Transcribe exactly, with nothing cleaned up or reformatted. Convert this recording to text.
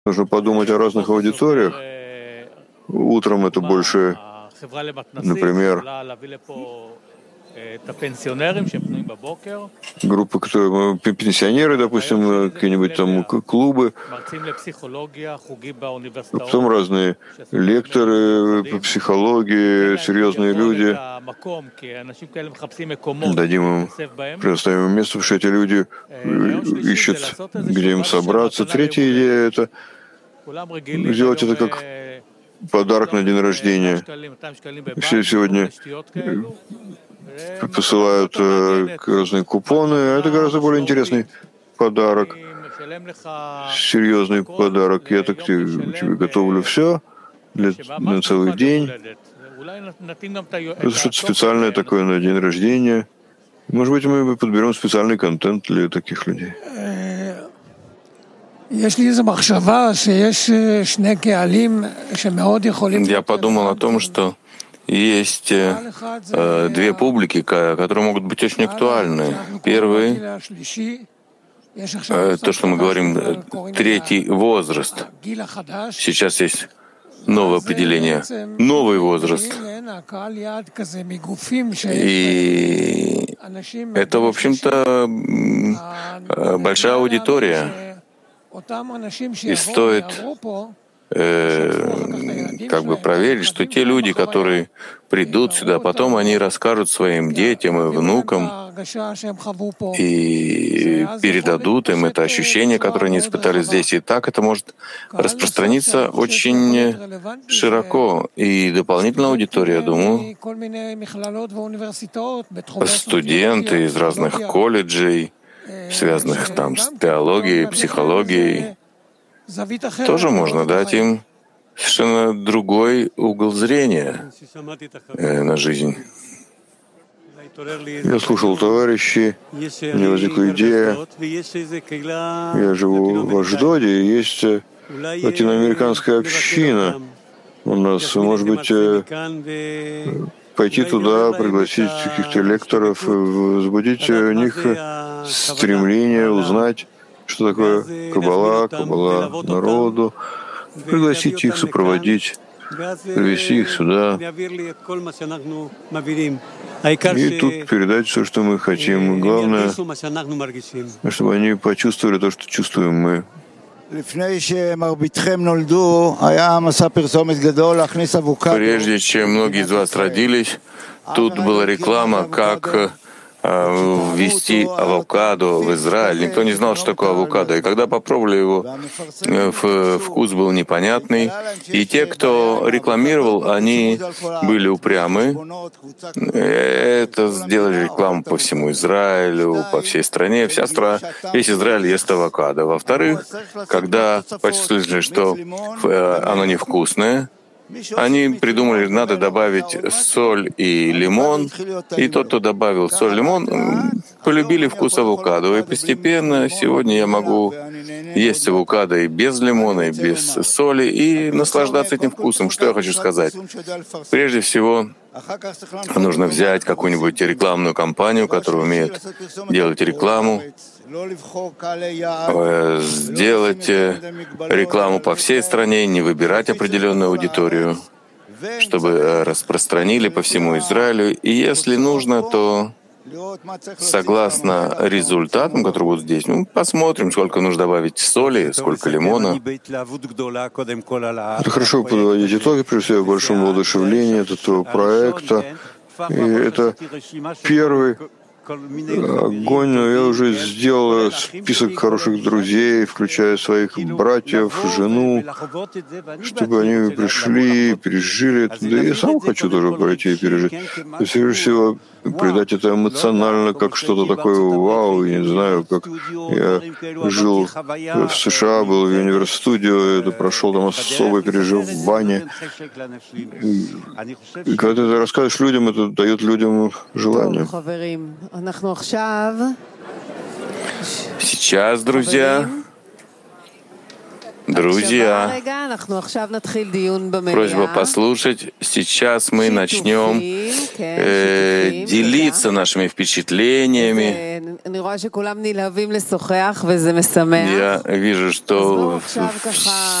Нужно подумать о разных аудиториях. Утром это больше, например, группы, которые пенсионеры, допустим, какие-нибудь там клубы, потом разные лекторы по психологии, серьезные люди. Дадим им, предоставим им место, потому что эти люди ищут, где им собраться. Третья идея — это сделать это как подарок на день рождения. Все сегодня посылают разные купоны, а это гораздо более интересный подарок, серьезный подарок. Я так тебе готовлю все для, на целый день. Это что-то специальное такое на день рождения. Может быть, мы подберем специальный контент для таких людей. Я подумал о том, что есть э, две публики, которые могут быть очень актуальны. Первый э, — то, что мы говорим, третий возраст. Сейчас есть новое определение, новый возраст. И это, в общем-то, большая аудитория. И стоит э, как бы проверить, что те люди, которые придут сюда, потом они расскажут своим детям и внукам и передадут им это ощущение, которое они испытали здесь. И так это может распространиться очень широко. И дополнительная аудитория, я думаю, студенты из разных колледжей, связанных там с теологией, психологией, тоже можно дать им совершенно другой угол зрения э, на жизнь. Я слушал товарищей, у меня возникла идея. Я живу в Ашдоде, есть латиноамериканская община. У нас, может быть, пойти туда, пригласить каких-то лекторов, возбудить у них стремление узнать, что такое Каббала, Каббала народу, пригласить их, сопроводить, привести их сюда. И тут передать все, что мы хотим. Главное, чтобы они почувствовали то, что чувствуем мы. Прежде чем многие из вас родились, тут была реклама, как ввести авокадо в Израиль. Никто не знал, что такое авокадо. И когда попробовали его, вкус был непонятный. И те, кто рекламировал, они были упрямы. Это сделали рекламу по всему Израилю, по всей стране. Вся страна, весь Израиль ест авокадо. Во-вторых, когда почувствовали, что оно невкусное, они придумали, надо добавить соль и лимон, и тот, кто добавил соль и лимон, полюбили вкус авокадо. И постепенно сегодня я могу есть авокадо и без лимона, и без соли, и наслаждаться этим вкусом. Что я хочу сказать? Прежде всего, нужно взять какую-нибудь рекламную кампанию, которая умеет делать рекламу, сделать рекламу по всей стране, не выбирать определенную аудиторию, чтобы распространили по всему Израилю. И если нужно, то согласно результатам, которые будут здесь, мы посмотрим, сколько нужно добавить соли, сколько лимона. Это хорошо подводить итоги, прежде всего, большому воодушевлению этого проекта. И это первый огонь, но я уже сделал список хороших друзей, включая своих братьев, жену, чтобы они пришли, пережили это. Да я сам хочу тоже пройти и пережить. То есть, прежде всего, придать это эмоционально, как что-то такое вау, я не знаю, как я жил в США, был в Universe-Studio, это прошел там особо, пережил в бане. И когда ты это рассказываешь людям, это дает людям желание. Сейчас, друзья, друзья, просьба послушать. Сейчас мы начнем э, делиться нашими впечатлениями Я вижу, что